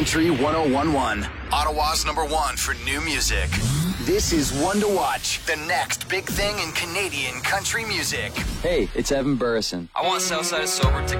Country 1011, Ottawa's #1 for new music. This is One to Watch, the next big thing in Canadian country music. Hey, it's Evan Burrison. I want Southside Sober to